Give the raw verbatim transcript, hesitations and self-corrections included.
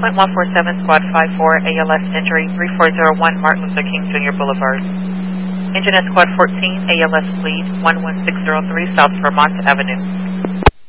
point one four seven, Squad five four, A L S entry three four zero one Martin Luther King Junior Boulevard. Engine at Squad fourteen, A L S lead one one six zero three South Vermont Avenue.